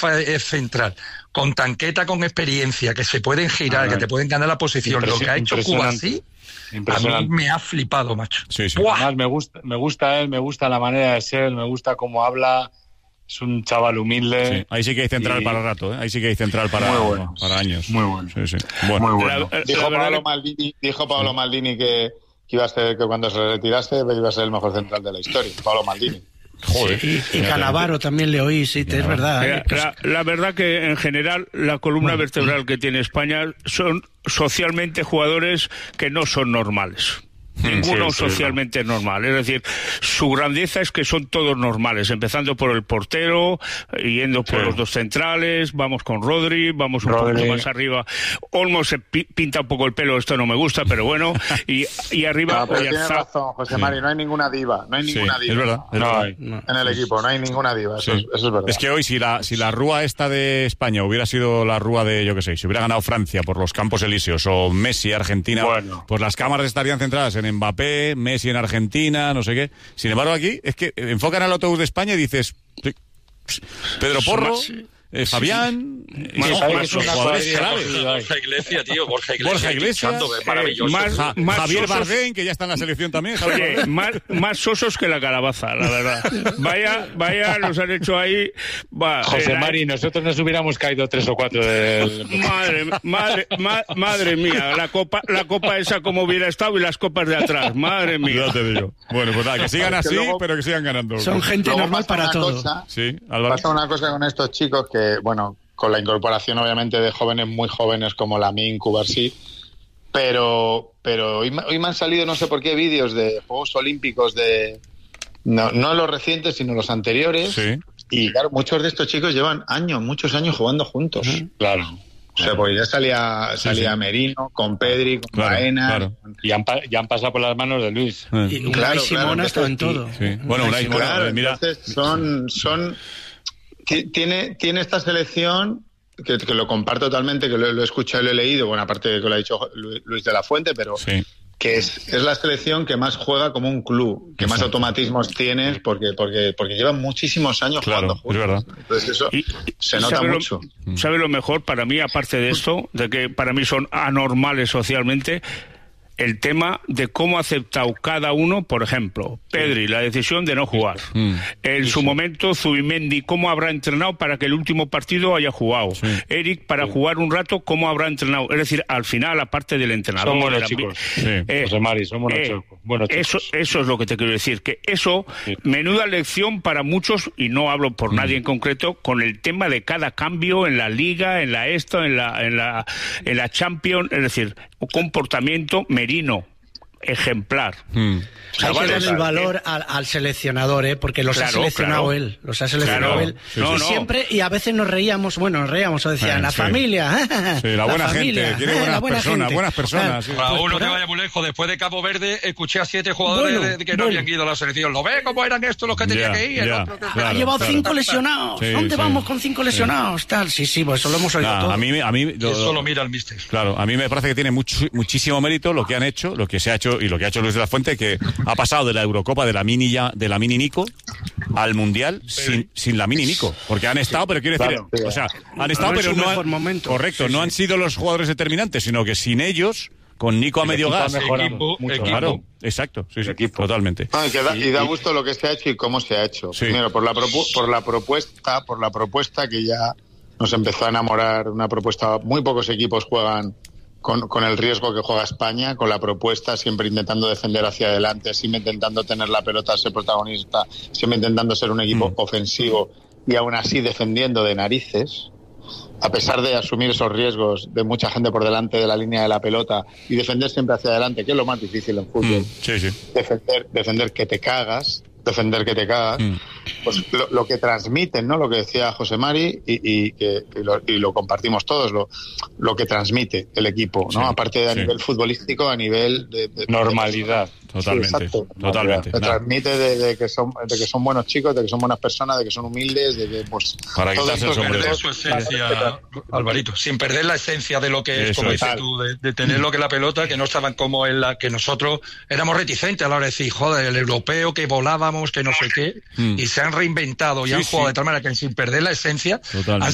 central, con tanqueta, con experiencia, que se pueden girar, que te pueden ganar la posición, lo que ha hecho Cubarsí, a mí me ha flipado, macho. Sí. Además, me gusta él, me gusta la manera de ser, me gusta cómo habla. Es un chaval humilde. Sí. Ahí sí que hay central para rato, ¿eh? Ahí sí que hay central para años. Muy bueno. Sí. Bueno. Muy bueno. Dijo Paolo Maldini que iba a ser, que cuando se retirase iba a ser el mejor central de la historia. Paolo Maldini. Joder. Y Canavaro también le oí, sí, es verdad. La verdad que en general la columna vertebral que tiene España son socialmente jugadores que no son normales. Ninguno socialmente normal, es decir, su grandeza es que son todos normales, empezando por el portero, yendo por los dos centrales, vamos con Rodri, vamos un poquito más arriba, Olmo se pinta un poco el pelo, esto no me gusta, pero bueno, y arriba tienes razón, José Mari, no hay ninguna diva, es verdad, en el equipo, no hay ninguna diva, eso es verdad. Es que hoy si la rúa esta de España hubiera sido la rúa de, yo qué sé, si hubiera ganado Francia por los Campos Elíseos o Messi, Argentina, pues las cámaras estarían centradas en Mbappé, Messi en Argentina, no sé qué. Sin embargo, aquí es que enfocan al autobús de España y dices Pedro Porro, Fabián, Borja Iglesias, tío, Borja Iglesias, maravilloso. Javier Bardem, que ya está en la selección también. Oye, más sosos que la calabaza, la verdad. Vaya, nos han hecho ahí. José Mari, nosotros nos hubiéramos caído 3 o 4 del... Madre mía, la copa esa como hubiera estado y las copas de atrás, madre mía. Ya te digo. Bueno, pues nada, que sigan así, pero que sigan ganando. Son gente normal para todo. Pasa una cosa con estos chicos que, bueno, con la incorporación obviamente de jóvenes muy jóvenes como Lamine, Cubarsí, pero hoy me han salido no sé por qué vídeos de Juegos Olímpicos no los recientes sino los anteriores, y claro, muchos de estos chicos llevan muchos años jugando juntos. Claro. O sea, porque ya salía Merino, con Pedri, con Baena. Y han pasado por las manos de Luis. Y Unai Simón ha estado en todo. Bueno, Unai Simón, mira. Entonces tiene esta selección que lo comparto totalmente, que lo he escuchado y lo he leído, bueno, aparte de que lo ha dicho Luis de la Fuente, pero que es la selección que más juega como un club, que más automatismos tienes, porque llevan muchísimos años jugando juntos. Es verdad. Entonces eso se nota mucho. ¿Sabe lo mejor para mí, aparte de esto, de que para mí son anormales socialmente? El tema de cómo ha aceptado cada uno, por ejemplo, Pedri, la decisión de no jugar. En su momento, Zubimendi, cómo habrá entrenado para que el último partido haya jugado. Eric, para jugar un rato, cómo habrá entrenado. Es decir, al final, aparte del entrenador... Son buenos chicos. José Mari, son buenos chicos. Eso es lo que te quiero decir, que eso, menuda lección para muchos, y no hablo por nadie en concreto, con el tema de cada cambio en la Liga, en la en la Champions, es decir, comportamiento Merino, ejemplar. Hay que darle el valor al seleccionador, porque los ha seleccionado él. Los ha seleccionado él. Siempre, y a veces nos reíamos, o decían, la familia. La buena gente, quiere buenas personas. Raúl, no te vaya muy lejos. Después de Cabo Verde, escuché a 7 jugadores que no habían ido a la selección. ¿Lo ves cómo eran estos los que tenían que ir? Ha llevado 5 lesionados. ¿Dónde vamos con 5 lesionados? Tal. Sí, pues eso lo hemos oído todo. A mí eso lo mira el míster. Claro, a mí me parece que tiene muchísimo mérito lo que han hecho, lo que se ha hecho y lo que ha hecho Luis de la Fuente, que ha pasado de la Eurocopa de la Mini Nico al Mundial sin la Mini Nico, porque han estado, pero quiero decir, han estado, pero no han, correcto, no han sido los jugadores determinantes, sino que sin ellos, con Nico a medio gas, claro, exacto, totalmente. Y da gusto lo que se ha hecho y cómo se ha hecho. Primero por la propuesta que ya nos empezó a enamorar, una propuesta, muy pocos equipos juegan con el riesgo que juega España, con la propuesta, siempre intentando defender hacia adelante, siempre intentando tener la pelota, ser protagonista, siempre intentando ser un equipo ofensivo y aún así defendiendo de narices, a pesar de asumir esos riesgos de mucha gente por delante de la línea de la pelota y defender siempre hacia adelante, que es lo más difícil en fútbol. Defender que te cagas, pues lo que transmiten, ¿no? Lo que decía José Mari y lo compartimos todos, lo que transmite el equipo, ¿no? Aparte de a nivel futbolístico, a nivel de normalidad. Totalmente. Se transmite de que son buenos chicos, de que son buenas personas, de que son humildes, de que pues para quitarse el sombrero. Su esencia, Alvarito, sin perder la esencia de lo que es, como dices tú, de tener lo que la pelota, que no estaban como en la que nosotros éramos reticentes a la hora de decir, joder, el europeo que volábamos, que no sé qué, y se han reinventado y han jugado de tal manera que sin perder la esencia